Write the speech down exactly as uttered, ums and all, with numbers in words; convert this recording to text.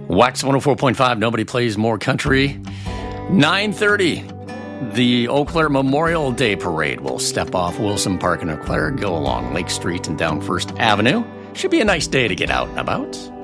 Wax one oh four point five, nobody plays more country. nine thirty, the Eau Claire Memorial Day Parade will step off Wilson Park in Eau Claire, go along Lake Street and down First Avenue. Should be a nice day to get out and about.